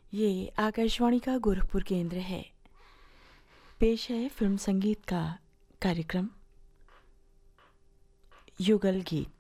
ये आकाशवाणी का गोरखपुर केंद्र है। पेश है फिल्म संगीत का कार्यक्रम युगल गीत।